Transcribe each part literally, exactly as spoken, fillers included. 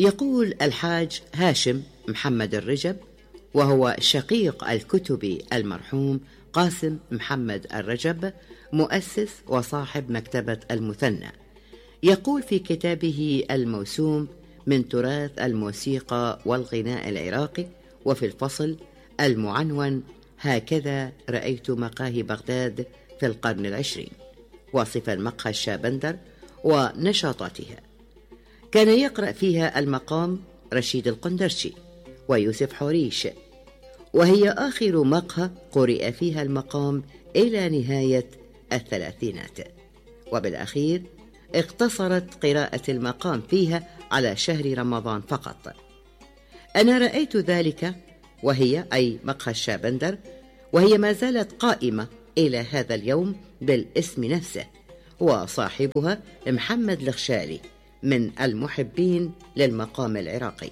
يقول الحاج هاشم محمد الرجب، وهو شقيق الكتبي المرحوم قاسم محمد الرجب، مؤسس وصاحب مكتبة المثنى، يقول في كتابه الموسوم من تراث الموسيقى والغناء العراقي، وفي الفصل المعنون هكذا رأيت مقاهي بغداد في القرن العشرين، واصفا مقهى الشابندر ونشاطاتها. كان يقرأ فيها المقام رشيد القندرشي ويوسف حوريش، وهي آخر مقهى قرئ فيها المقام إلى نهاية الثلاثينات، وبالأخير اقتصرت قراءة المقام فيها على شهر رمضان فقط. أنا رأيت ذلك وهي أي مقهى الشابندر، وهي ما زالت قائمة إلى هذا اليوم بالاسم نفسه، وصاحبها محمد الخشالي من المحبين للمقام العراقي.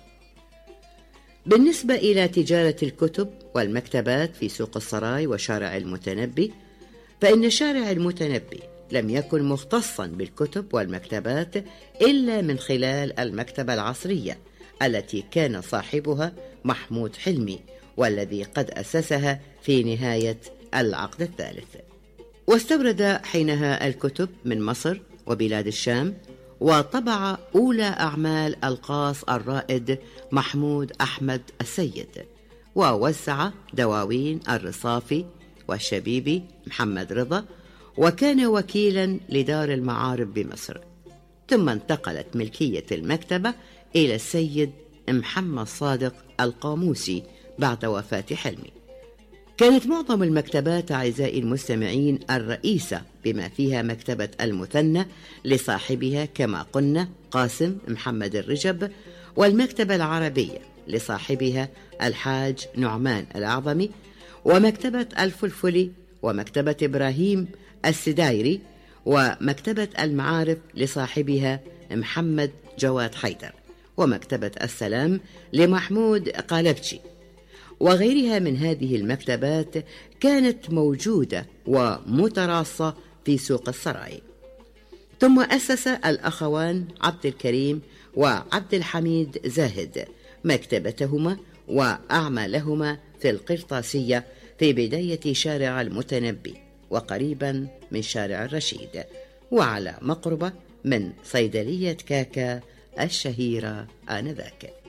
بالنسبة إلى تجارة الكتب والمكتبات في سوق السراي وشارع المتنبي، فإن شارع المتنبي لم يكن مختصا بالكتب والمكتبات إلا من خلال المكتبة العصرية التي كان صاحبها محمود حلمي، والذي قد أسسها في نهاية العقد الثالث. واستورد حينها الكتب من مصر وبلاد الشام، وطبع أولى أعمال القاص الرائد محمود أحمد السيد، ووزع دواوين الرصافي والشبيبي محمد رضا، وكان وكيلا لدار المعارف بمصر. ثم انتقلت ملكية المكتبة إلى السيد محمد صادق القاموسي بعد وفاة حلمي. كانت معظم المكتبات أعزائي المستمعين الرئيسة بما فيها مكتبة المثنى لصاحبها كما قلنا قاسم محمد الرجب، والمكتبة العربية لصاحبها الحاج نعمان الأعظمي، ومكتبة الفلفلي، ومكتبة إبراهيم السدايري، ومكتبة المعارف لصاحبها محمد جواد حيدر، ومكتبة السلام لمحمود قالبجي، وغيرها من هذه المكتبات كانت موجودة ومتراصة في سوق السراي. ثم أسس الأخوان عبد الكريم وعبد الحميد زاهد مكتبتهما وأعمالهما في القرطاسية في بداية شارع المتنبي وقريبا من شارع الرشيد، وعلى مقربة من صيدلية كاكا الشهيرة آنذاك.